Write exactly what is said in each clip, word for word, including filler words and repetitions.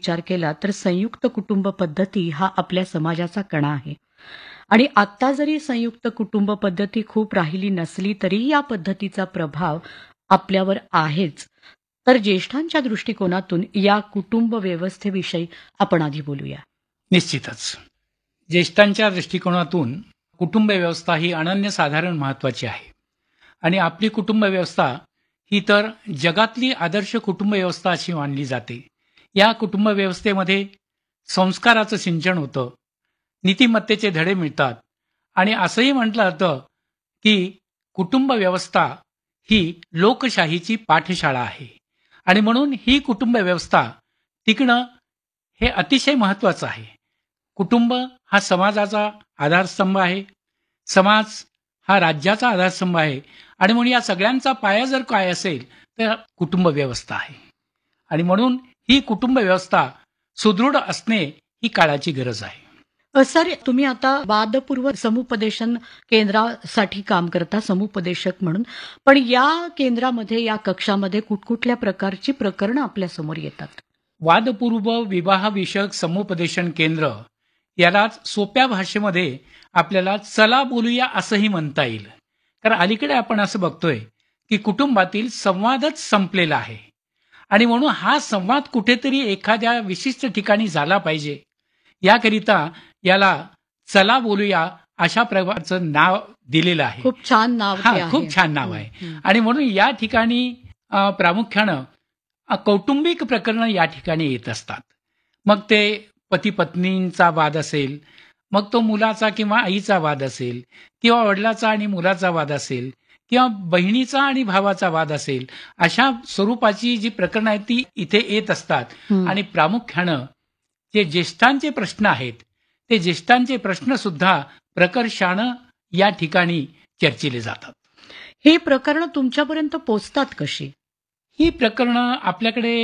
विचार केला तर संयुक्त कुटुंब पद्धती हा आपल्या समाजाचा कणा आहे. आणि आत्ता जरी संयुक्त कुटुंब पद्धती खूप राहिली नसली तरी या पद्धतीचा प्रभाव आपल्यावर आहेच. तर ज्येष्ठांच्या दृष्टिकोनातून या कुटुंब व्यवस्थेविषयी आपण आधी बोलूया. निश्चितच. ज्येष्ठांच्या दृष्टिकोनातून कुटुंब व्यवस्था ही अनन्यसाधारण महत्त्वाची आहे. आणि आपली कुटुंब व्यवस्था ही तर जगातली आदर्श कुटुंब व्यवस्था अशी मानली जाते. या कुटुंब व्यवस्थेमध्ये संस्काराचं सिंचन होतं, नीतिमत्तेचे धडे मिळतात आणि असंही म्हटलं जातं की कुटुंब व्यवस्था ही लोकशाहीची पाठशाळा आहे. आणि म्हणून ही कुटुंब व्यवस्था टिकणं हे अतिशय महत्त्वाचं आहे. कुटुंब हा समाजाचा आधारस्तंभ आहे. समाज हा राज्याचा आधारस्तंभ आहे. आणि म्हणून या सगळ्यांचा पाया जर काय असेल तर कुटुंब व्यवस्था आहे. आणि म्हणून ही कुटुंब व्यवस्था सुदृढ असणे ही काळाची गरज आहे. अ, सर, तुम्ही आता वादपूर्व समुपदेशन केंद्रासाठी काम करता, समुपदेशक म्हणून. पण या केंद्रामध्ये, या कक्षामध्ये कुठकुठल्या प्रकारची प्रकरणं आपल्या समोर येतात? वादपूर्व विवाह विषयक समुपदेशन केंद्र यालाच सोप्या भाषेमध्ये आपल्याला चला बोलूया असंही म्हणता येईल. कारण अलीकडे आपण असं बघतोय की कुटुंबातील संवादच संपलेला आहे. आणि म्हणून हा संवाद कुठेतरी एखाद्या विशिष्ट ठिकाणी झाला पाहिजे. याकरिता याला चला बोलूया अशा प्रकारचं नाव दिलेलं आहे. खूप छान नाव हा ते आहे. खूप छान नाव आहे. हं, हं. आणि म्हणून या ठिकाणी अ, प्रामुख्यानं अ, कौटुंबिक प्रकरणं या ठिकाणी येत असतात. मग ते पती पत्नींचा वाद असेल, मग तो मुलाचा किंवा आईचा वाद असेल, किंवा वडिलाचा आणि मुलाचा वाद असेल, किंवा बहिणीचा आणि भावाचा वाद असेल, अशा स्वरूपाची जी प्रकरणं आहेत ती इथे येत असतात. हं. आणि प्रामुख्यानं जे ज्येष्ठांचे प्रश्न आहेत ते ज्येष्ठांचे प्रश्न सुद्धा प्रकर्षानं या ठिकाणी चर्चिले जातात. हे प्रकरणं तुमच्यापर्यंत पोहोचतात कशी? ही प्रकरणं आपल्याकडे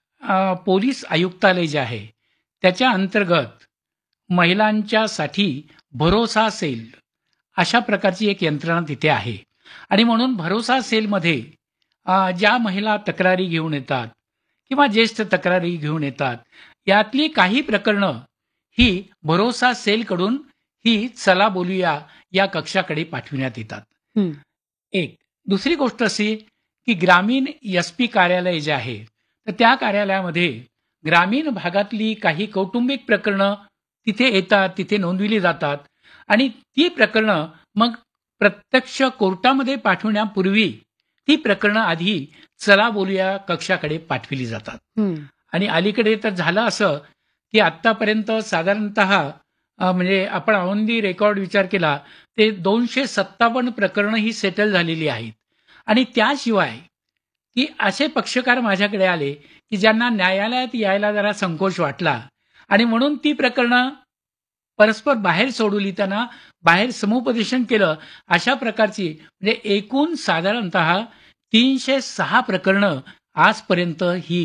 अ, पोलीस आयुक्तालय जे आहे त्याच्या अंतर्गत महिलांच्यासाठी भरोसा सेल अशा प्रकारची एक यंत्रणा तिथे आहे. आणि म्हणून भरोसा सेलमध्ये अ, ज्या महिला तक्रारी घेऊन येतात किंवा ज्येष्ठ तक्रारी घेऊन येतात, यातली काही प्रकरणं ही भरोसा सेलकडून ही चला बोलूया या कक्षाकडे पाठविण्यात येतात. हं. एक दुसरी गोष्ट अशी की ग्रामीण एस पी कार्यालय जे आहे तर त्या कार्यालयामध्ये ग्रामीण भागातली काही कौटुंबिक प्रकरणं तिथे येतात, तिथे नोंदविली जातात. आणि ती प्रकरणं मग प्रत्यक्ष कोर्टामध्ये पाठवण्यापूर्वी ती प्रकरणं आधी चला बोलूया कक्षाकडे पाठविली जातात. हं. आणि अलीकडे तर झालं असं की आत्तापर्यंत साधारणतः अ, म्हणजे आपण ऑन दी रेकॉर्ड विचार केला ते दोनशे सत्तावन्न प्रकरणं ही सेटल झालेली आहेत. आणि त्याशिवाय की असे पक्षकार माझ्याकडे आले की ज्यांना न्यायालयात यायला जरा संकोच वाटला आणि म्हणून ती प्रकरणं परस्पर बाहेर सोडवली, त्यांना बाहेर समुपदेशन केलं. अशा प्रकारची म्हणजे एकूण साधारणतः तीनशे सहा प्रकरणं आजपर्यंत ही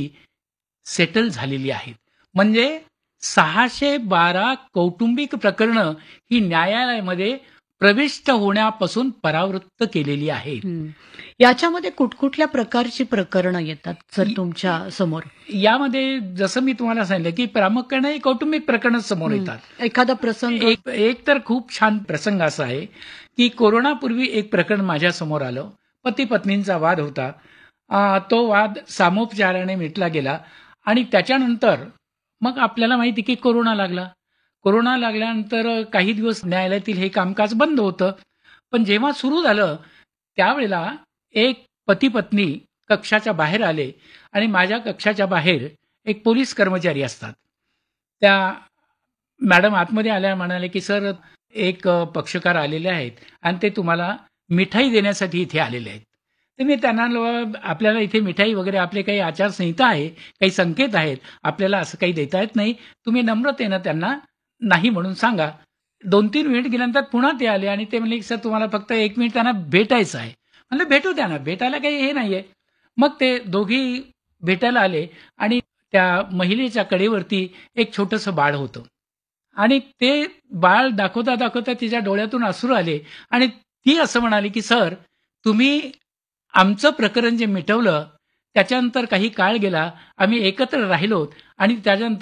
सेटल झालेली आहेत. म्हणजे सहाशे बारा कौटुंबिक प्रकरणं ही न्यायालयामध्ये प्रविष्ट होण्यापासून परावृत्त केलेली आहेत. हं. याच्यामध्ये कुठकुठल्या प्रकारची प्रकरणं येतात सर तुमच्या समोर? यामध्ये जसं मी तुम्हाला सांगितलं की प्रामुख्याने कौटुंबिक प्रकरणं समोर हं. येतात. एखादा प्रसंग? एक एक तर खूप छान प्रसंग असा आहे की कोरोनापूर्वी एक प्रकरण माझ्या समोर आलं. पती पत्नींचा वाद होता. अ, तो वाद सामोपचाराने मिटला गेला. आणि त्याच्यानंतर मग आपल्याला माहिती की कोरोना लागला. कोरोना लागल्यानंतर काही दिवस न्यायालयातील हे कामकाज बंद होतं. पण जेव्हा सुरू झालं त्यावेळेला एक पती पत्नी कक्षाच्या बाहेर आले आणि माझ्या कक्षाच्या बाहेर एक पोलीस कर्मचारी असतात. त्या मॅडम आतमध्ये आल्या, म्हणाले की सर एक अ, पक्षकार आलेले आहेत आणि ते तुम्हाला मिठाई देण्यासाठी इथे आलेले आहेत. तर मी त्यांना लो- आपल्याला इथे मिठाई वगैरे आपले काही आचारसंहिता आहे, काही संकेत आहेत, आपल्याला असं काही देता येत नाही. तुम्ही नम्रतेनं त्यांना नाही म्हणून सांगा. दोन तीन मिनिट गेल्यानंतर पुन्हा ते आले आणि ते म्हणले की सर तुम्हाला फक्त एक मिनिट त्यांना भेटायचं आहे. म्हणलं भेटू द्या ना, भेटायला काही हे नाहीये. मग ते दोघी भेटायला आले आणि त्या महिलेच्या कडेवरती एक छोटंसं बाळ होतं. आणि ते बाळ दाखवता दाखवता तिच्या डोळ्यातून अश्रू आले आणि ती असं म्हणाली की सर तुम्ही आमचं प्रकरण जे मिटवलं त्याच्यानंतर काही काळ गेला, आम्ही एकत्र राहिलो आणि त्याच्यानंतर